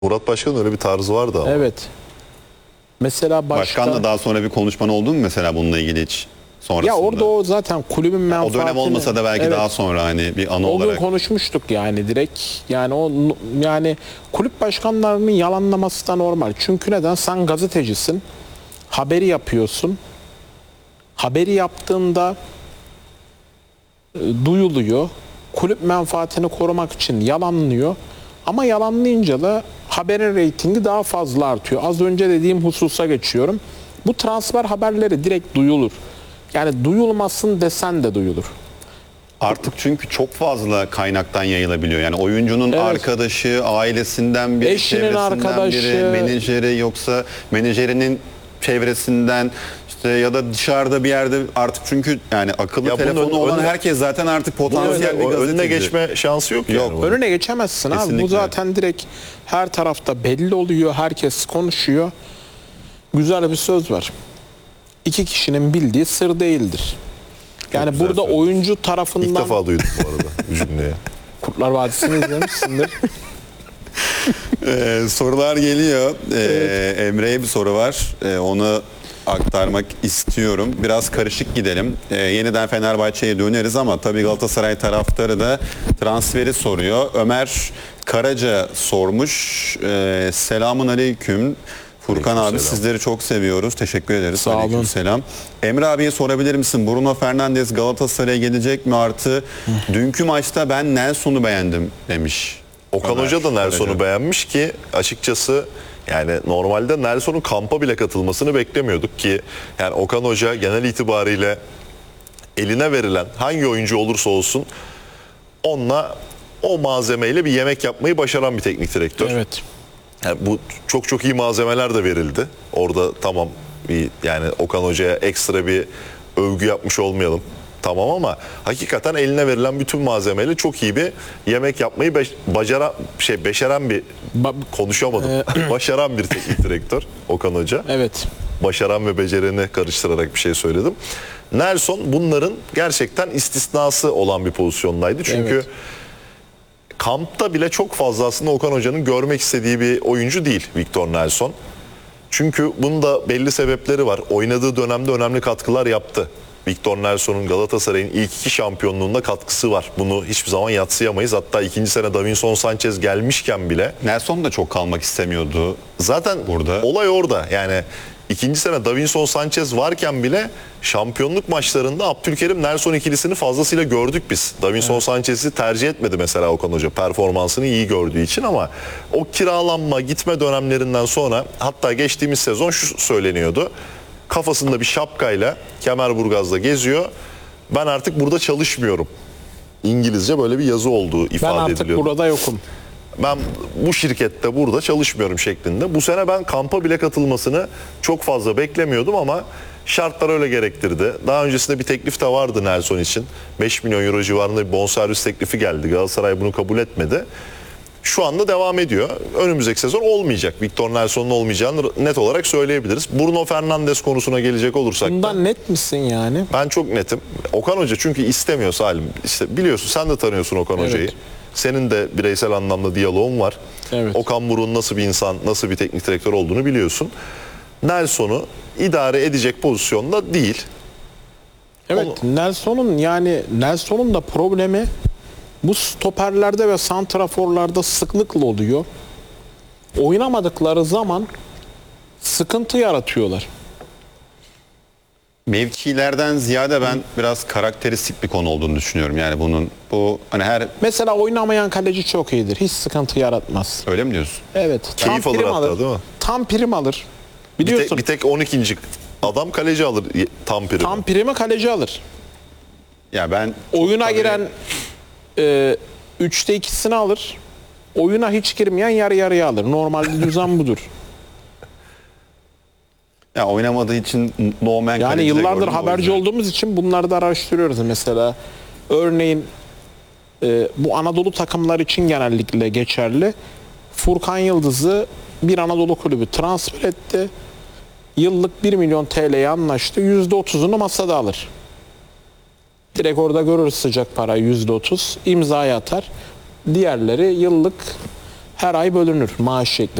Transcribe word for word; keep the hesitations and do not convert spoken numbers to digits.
Murat Başkan'ın öyle bir tarzı vardı ama. Evet. Mesela başka... Başkanla daha sonra bir konuşman oldu mu mesela bununla ilgili hiç sonrasında? Ya orada o zaten kulübün menfaatini... O dönem olmasa da belki evet, daha sonra hani bir anı o gün olarak. konuşmuştuk yani direkt. Yani o yani kulüp başkanlarının yalanlaması da normal. Çünkü neden? Sen gazetecisin. Haberi yapıyorsun. Haberi yaptığında e, duyuluyor. Kulüp menfaatini korumak için yalanlıyor. Ama yalanlayınca da haberin reytingi daha fazla artıyor. Az önce dediğim hususa geçiyorum. Bu transfer haberleri direkt duyulur. Yani duyulmasın desen de duyulur. Artık çünkü çok fazla kaynaktan yayılabiliyor. Yani oyuncunun Evet. arkadaşı, ailesinden biri, Eşinin çevresinden arkadaşı. biri, menajeri yoksa menajerinin çevresinden işte ya da dışarıda bir yerde artık çünkü yani akıllı Ya bunun telefonu önüne- olan önüne- herkes zaten artık potansiyel bir O gazeteci. önüne geçme şansı yok, Yok. yani. Önüne geçemezsin abi. Bu Kesinlikle. zaten direkt her tarafta belli oluyor. Herkes konuşuyor. Güzel bir söz var. İki kişinin bildiği sır değildir. Yani güzel burada söz. oyuncu İlk tarafından... defa duydum bu arada bu cümleyi. Kurtlar Vadisi'ni izlemişsindir. Ee, sorular geliyor. Ee, Emre'ye bir soru var. Ee, onu aktarmak istiyorum. Biraz karışık gidelim. Ee, yeniden Fenerbahçe'ye döneriz ama tabii Galatasaray taraftarı da transferi soruyor. Ömer Karaca sormuş. Ee, selamun aleyküm. Furkan abi Aleykümselam. sizleri çok seviyoruz. Teşekkür ederiz. Sağ olun. Aleykümselam. Emre abiye sorabilir misin? Bruno Fernandes Galatasaray'a gelecek mi? Artı dünkü maçta ben Nelson'u beğendim demiş. Okan Ömer Hoca da Nelson'u Karaca. beğenmiş ki açıkçası yani normalde Nelson'un kampa bile katılmasını beklemiyorduk ki yani Okan Hoca genel itibariyle eline verilen hangi oyuncu olursa olsun onunla o malzemeyle bir yemek yapmayı başaran bir teknik direktör. Evet. Yani bu çok çok iyi malzemeler de verildi. Orada tamam bir yani Okan Hoca'ya ekstra bir övgü yapmış olmayalım. Tamam ama hakikaten eline verilen bütün malzemeyle çok iyi bir yemek yapmayı beş, bacara şey beşeren bir Ba- konuşamadım. Başaran bir teknik direktör Okan Hoca. Evet. Başaran ve becereni karıştırarak bir şey söyledim. Nelson bunların gerçekten istisnası olan bir pozisyondaydı. Çünkü Evet. kampta bile çok fazla aslında Okan Hoca'nın görmek istediği bir oyuncu değil Victor Nelson. Çünkü bunun da belli sebepleri var. Oynadığı dönemde önemli katkılar yaptı. Victor Nelson'un Galatasaray'ın ilk iki şampiyonluğunda katkısı var. Bunu hiçbir zaman yadsıyamayız. Hatta ikinci sene Davinson Sanchez gelmişken bile Nelson da çok kalmak istemiyordu. zaten Burada. olay orada. Yani ikinci sene Davinson Sanchez varken bile şampiyonluk maçlarında Abdülkerim Nelson ikilisini fazlasıyla gördük biz. Davinson evet. Sanchez'i tercih etmedi mesela Okan Hoca performansını iyi gördüğü için ama o kiralanma gitme dönemlerinden sonra hatta geçtiğimiz sezon şu söyleniyordu. Kafasında bir şapkayla Kemerburgaz'da geziyor. Ben artık burada çalışmıyorum. İngilizce böyle bir yazı olduğu ifade Ben artık ediliyor. burada yokum. Ben bu şirkette burada çalışmıyorum şeklinde. Bu sene ben kampa bile katılmasını çok fazla beklemiyordum ama şartlar öyle gerektirdi. Daha öncesinde bir teklif de vardı Nelson için. beş milyon euro civarında bir bonservis teklifi geldi. Galatasaray bunu kabul etmedi. Şu anda devam ediyor. Önümüzdeki sezon olmayacak. Victor Nelson'un olmayacağını net olarak söyleyebiliriz. Bruno Fernandes konusuna gelecek olursak da, Bundan net misin yani? ben çok netim. Okan Hoca çünkü istemiyor Salim. İşte biliyorsun sen de tanıyorsun Okan Evet. Hoca'yı. Senin de bireysel anlamda diyaloğun var. Evet. Okan Buruk'un nasıl bir insan, nasıl bir teknik direktör olduğunu biliyorsun. Nelson'u idare edecek pozisyonda değil. Evet. Nelson'un yani Nelson'un da problemi bu stoperlerde ve santraforlarda sıklıkla oluyor. Oynamadıkları zaman sıkıntı yaratıyorlar. Mevkilerden ziyade ben biraz karakteristik bir konu olduğunu düşünüyorum. Yani bunun bu hani her Mesela oynamayan kaleci çok iyidir. Hiç sıkıntı yaratmaz. öyle mi diyorsun? Evet. Keyif tam alır prim hatta, alır. değil mi? Tam prim alır. Bir Biliyorsun. tek, bir tek on ikinci adam kaleci alır tam primi. Tam primi kaleci alır. Ya ben Oyuna tabii- giren e, üçte ikisini alır. Oyuna hiç girmeyen yarı yarıya alır. Normalde düzen budur. ya oynamadığı için mutlu olmayan Yani kaleci de yıllardır gördüm o haberci yüzden. olduğumuz için bunları da araştırıyoruz. Mesela örneğin e, bu Anadolu takımlar için genellikle geçerli. Furkan Yıldız'ı bir Anadolu kulübü transfer etti. Yıllık bir milyon T L'ye anlaştı. yüzde otuzunu masada alır. Direkt orada görürüz sıcak para yüzde otuz. İmzayı atar. Diğerleri yıllık her ay bölünür maaş şeklinde.